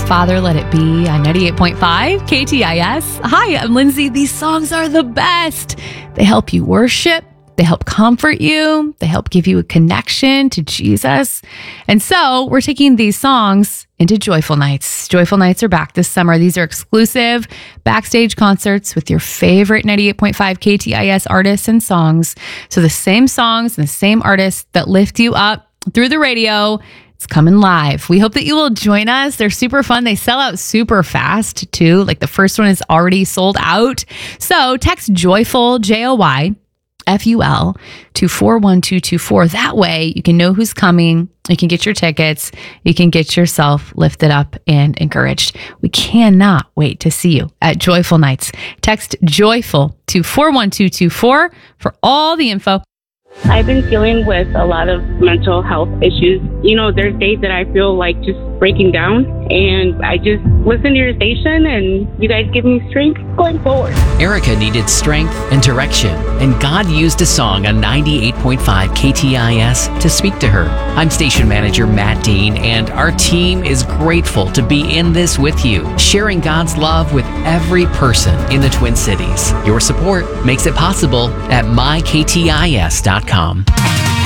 Father, Let It Be on 98.5 KTIS. Hi, I'm Lindsay. These songs are the best. They help you worship. They help comfort you. They help give you a connection to Jesus. And so we're taking these songs into Joyful Nights. Joyful Nights are back this summer. These are exclusive backstage concerts with your favorite 98.5 KTIS artists and songs. So the same songs and the same artists that lift you up through the radio, it's coming live. We hope that you will join us. They're super fun. They sell out super fast too. Like the first one is already sold out. So text JOYFUL, JOY, FUL to 41224. That way you can know who's coming. You can get your tickets. You can get yourself lifted up and encouraged. We cannot wait to see you at Joyful Nights. Text JOYFUL to 41224 for all the info. I've been dealing with a lot of mental health issues. You know, there's days that I feel like just breaking down, and I just listen to your station and you guys give me strength going forward. Erica needed strength and direction, and God used a song on 98.5 KTIS to speak to her. I'm station manager Matt Dean, and our team is grateful to be in this with you, sharing God's love with every person in the Twin Cities. Your support makes it possible at myktis.com.